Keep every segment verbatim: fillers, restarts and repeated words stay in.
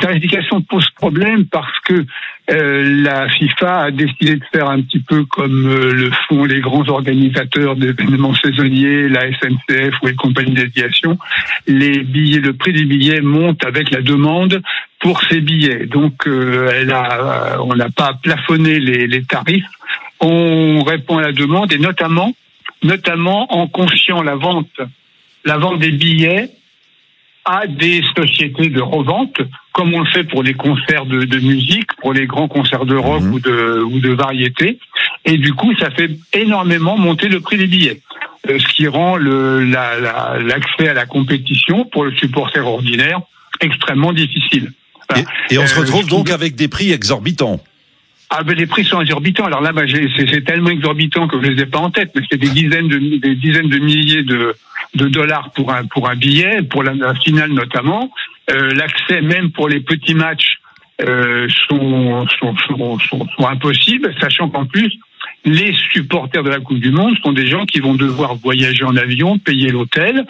tarification pose problème parce que euh, la FIFA a décidé de faire un petit peu comme euh, le font les grands organisateurs d'événements saisonniers, la S N C F ou les compagnies d'aviation. Les billets, le prix des billets monte avec la demande pour ces billets. Donc, euh, elle a, on n'a pas plafonné les, les tarifs. On répond à la demande et notamment, notamment en confiant la vente, la vente des billets à des sociétés de revente, comme on le fait pour les concerts de, de musique, pour les grands concerts de rock mmh. ou de ou de variété. Et du coup, ça fait énormément monter le prix des billets, euh, ce qui rend le, la, la, l'accès à la compétition pour le supporter ordinaire extrêmement difficile. Voilà. Et, et on se retrouve euh, donc avec des prix exorbitants. Ah ben les prix sont exorbitants. Alors là, ben, j'ai, c'est, c'est tellement exorbitant que je les ai pas en tête, mais c'est des dizaines de des dizaines de milliers de de dollars pour un pour un billet, pour la, la finale notamment. Euh, l'accès même pour les petits matchs euh, sont, sont sont sont sont impossibles, sachant qu'en plus les supporters de la Coupe du Monde sont des gens qui vont devoir voyager en avion, payer l'hôtel,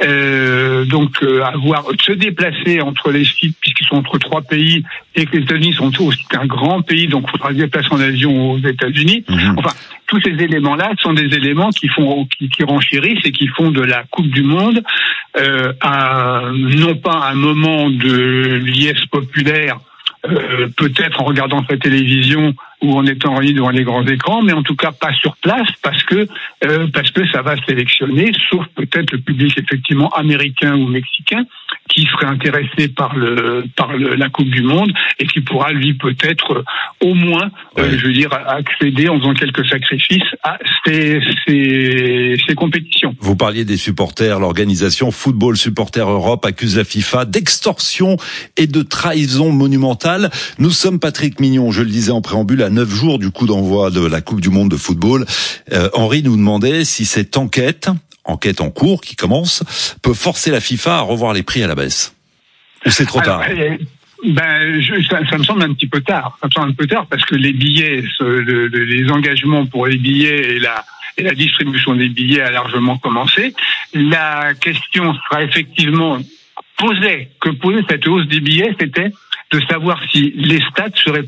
euh, donc euh, avoir se déplacer entre les sites puisqu'ils sont entre trois pays et que les États-Unis sont aussi un grand pays, donc il faudra se déplacer en avion aux États-Unis. Mmh. Enfin, tous ces éléments-là sont des éléments qui font qui, qui renchérissent et qui font de la Coupe du Monde euh, un, non pas un moment de liesse populaire. Euh, peut-être en regardant sa télévision ou en étant réunis devant les grands écrans, mais en tout cas pas sur place parce que euh, parce que ça va sélectionner, sauf peut-être le public effectivement américain ou mexicain qui serait intéressé par le par le, la Coupe du Monde et qui pourra lui peut-être euh, au moins, euh, oui. je veux dire, accéder en faisant quelques sacrifices à ces, ces ces compétitions. Vous parliez des supporters, l'organisation Football Supporters Europe accuse la FIFA d'extorsion et de trahison monumentale. Nous sommes, Patrick Mignon, je le disais en préambule, à neuf jours du coup d'envoi de la Coupe du Monde de football. Euh, Henri nous demandait si cette enquête, enquête en cours qui commence, peut forcer la FIFA à revoir les prix à la baisse. Ou c'est trop Alors, tard? euh, ben, je, ça, ça me semble un petit peu tard. Ça me semble un peu tard parce que les billets, ce, le, le, les engagements pour les billets et la et la distribution des billets a largement commencé. La question sera effectivement posée, que posait cette hausse des billets, c'était de savoir si les stades seraient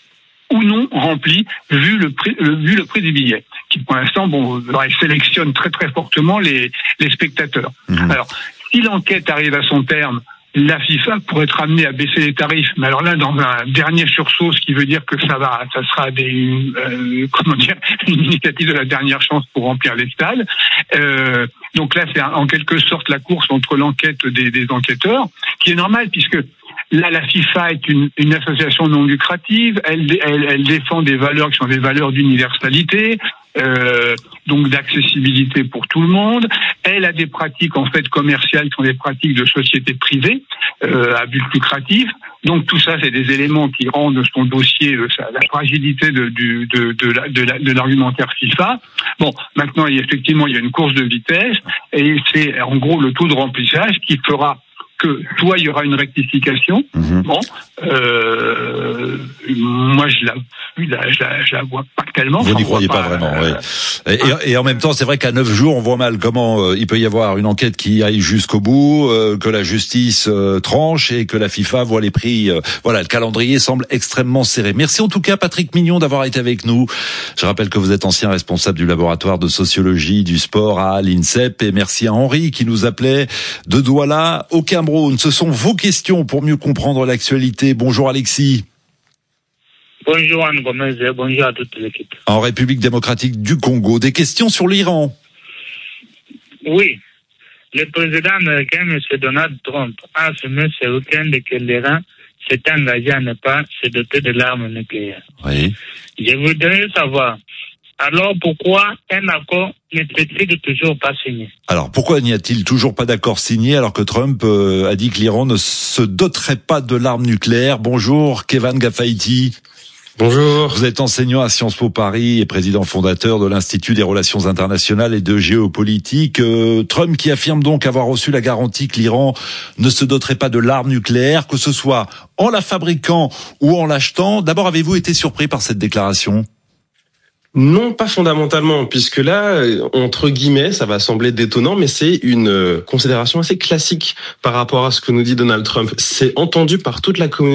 ou non remplis vu le prix le, vu le prix des billets qui pour l'instant bon sélectionne très très fortement les les spectateurs. Mmh. Alors si l'enquête arrive à son terme, la FIFA pourrait être amenée à baisser les tarifs, mais alors là dans un dernier sursaut, ce qui veut dire que ça va ça sera des euh, comment dire une initiative de la dernière chance pour remplir les stades. Euh, donc là c'est en quelque sorte la course entre l'enquête des, des enquêteurs, qui est normale puisque là, la FIFA est une, une association non lucrative. Elle, elle, elle défend des valeurs qui sont des valeurs d'universalité, euh, donc d'accessibilité pour tout le monde. Elle a des pratiques en fait commerciales qui sont des pratiques de sociétés privées euh, à but lucratif. Donc tout ça, c'est des éléments qui rendent son dossier euh, la fragilité de, du, de, de, la, de, la, de l'argumentaire FIFA. Bon, maintenant, il y a, effectivement, il y a une course de vitesse et c'est en gros le taux de remplissage qui fera que soit il y aura une rectification, mmh. bon, euh, moi je la, je la, je la, je la vois pas tellement. Vous n'y croyez pas, pas vraiment, euh, oui. Et, et en même temps, c'est vrai qu'à neuf jours, on voit mal comment euh, il peut y avoir une enquête qui aille jusqu'au bout, euh, que la justice euh, tranche et que la FIFA voit les prix. Euh, voilà, le calendrier semble extrêmement serré. Merci en tout cas, Patrick Mignon, d'avoir été avec nous. Je rappelle que vous êtes ancien responsable du laboratoire de sociologie du sport à l'INSEP, et merci à Henri qui nous appelait de Douala au Cameroun. Ce sont vos questions pour mieux comprendre l'actualité. Bonjour Alexis. Bonjour Anne Gomez, bonjour à toute l'équipe. En République démocratique du Congo, des questions sur l'Iran. Oui, le président américain M. Donald Trump a affirmé ce week-end que l'Iran s'est engagé à ne pas se doter de l'arme nucléaire. Oui. Je voudrais savoir, alors pourquoi un accord ne peut-il toujours pas signé? Alors pourquoi n'y a-t-il toujours pas d'accord signé alors que Trump euh, a dit que l'Iran ne se doterait pas de l'arme nucléaire? Bonjour Kevan Gafaïti. Bonjour. Vous êtes enseignant à Sciences Po Paris et président fondateur de l'Institut des Relations Internationales et de Géopolitique. Euh, Trump qui affirme donc avoir reçu la garantie que l'Iran ne se doterait pas de l'arme nucléaire, que ce soit en la fabriquant ou en l'achetant. D'abord, avez-vous été surpris par cette déclaration ? Non, pas fondamentalement, puisque là, entre guillemets, ça va sembler détonnant, mais c'est une considération assez classique par rapport à ce que nous dit Donald Trump. C'est entendu par toute la communauté